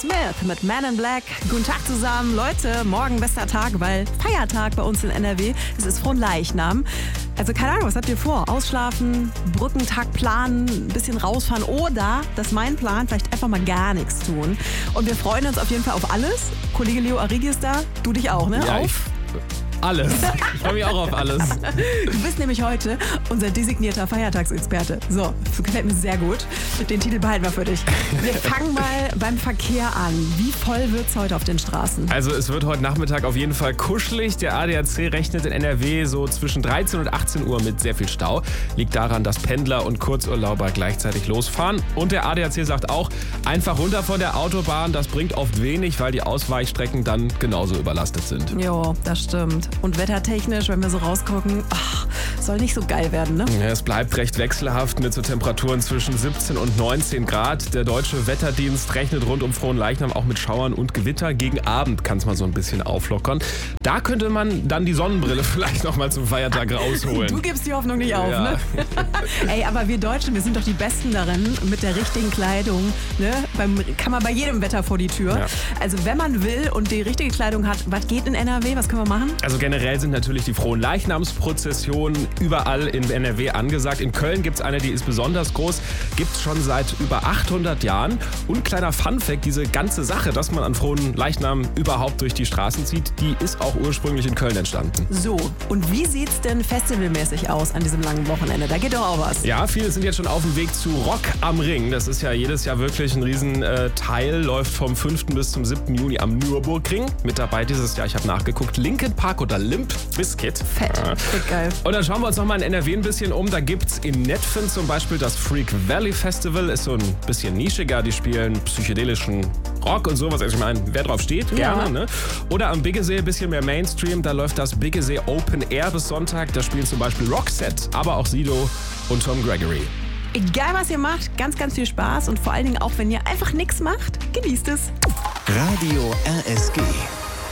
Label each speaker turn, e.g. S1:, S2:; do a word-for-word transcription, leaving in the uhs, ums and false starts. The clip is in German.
S1: Smith mit Man in Black. Guten Tag zusammen. Leute, morgen bester Tag, weil Feiertag bei uns in N R W. Es ist Fronleichnam. Also keine Ahnung, was habt ihr vor? Ausschlafen, Brückentag planen, ein bisschen rausfahren oder, das ist mein Plan, vielleicht einfach mal gar nichts tun. Und wir freuen uns auf jeden Fall auf alles. Kollege Leo Arrighi ist da, du dich auch, ne?
S2: Ja,
S1: auf?
S2: ich, alles. Ich freue mich auch auf alles.
S1: Du bist nämlich heute unser designierter Feiertagsexperte. So, das gefällt mir sehr gut. Den Titel behalten wir für dich. Wir fangen mal beim Verkehr an. Wie voll wird es heute auf den Straßen?
S2: Also es wird heute Nachmittag auf jeden Fall kuschelig. Der A D A C rechnet in N R W so zwischen dreizehn und achtzehn Uhr mit sehr viel Stau. Liegt daran, dass Pendler und Kurzurlauber gleichzeitig losfahren. Und der A D A C sagt auch, einfach runter von der Autobahn. Das bringt oft wenig, weil die Ausweichstrecken dann genauso überlastet sind.
S1: Jo, das stimmt. Und wettertechnisch, wenn wir so rausgucken, ach, soll nicht so geil werden, ne?
S2: Ja, es bleibt recht wechselhaft mit so Temperaturen zwischen siebzehn und neunzehn Grad. Der Deutsche Wetterdienst rechnet rund um Fronleichnam auch mit Schauern und Gewitter. Gegen Abend kann es mal so ein bisschen auflockern. Da könnte man dann die Sonnenbrille vielleicht noch mal zum Feiertag rausholen.
S1: Du gibst die Hoffnung nicht auf,
S2: ja.
S1: ne? Ey, aber wir Deutschen, wir sind doch die Besten darin, mit der richtigen Kleidung, ne? Beim, kann man bei jedem Wetter vor die Tür.
S2: Ja.
S1: Also wenn man will und die richtige Kleidung hat, was geht in N R W? Was können wir machen?
S2: Also generell sind natürlich die Fronleichnamsprozessionen überall in N R W angesagt. In Köln gibt es eine, die ist besonders groß, gibt es schon seit über achthundert Jahren. Und kleiner Funfact, diese ganze Sache, dass man an Fronleichnam überhaupt durch die Straßen zieht, die ist auch ursprünglich in Köln entstanden.
S1: So, und wie sieht's denn festivalmäßig aus an diesem langen Wochenende? Da geht doch auch was.
S2: Ja, viele sind jetzt schon auf dem Weg zu Rock am Ring. Das ist ja jedes Jahr wirklich ein Riesenteil, läuft vom fünften bis zum siebten Juni am Nürburgring. Mit dabei dieses Jahr, ich habe nachgeguckt, Linkin Park oder Limp Bizkit.
S1: Fett,
S2: ja.
S1: Fett geil.
S2: Und dann schauen wir uns nochmal in N R W ein bisschen um. Da gibt es in Netphen zum Beispiel das Freak Valley Festival. Ist so ein bisschen nischiger. Die spielen psychedelischen Rock und sowas. Also ich meine, wer drauf steht,
S1: Ja.
S2: gerne. Ne? Oder am Biggesee ein bisschen mehr Mainstream. Da läuft das Biggesee Open Air bis Sonntag. Da spielen zum Beispiel Roxette, aber auch Sido und Tom Gregory.
S1: Egal was ihr macht, ganz, ganz viel Spaß und vor allen Dingen auch, wenn ihr einfach nichts macht, genießt es.
S3: Radio R S G.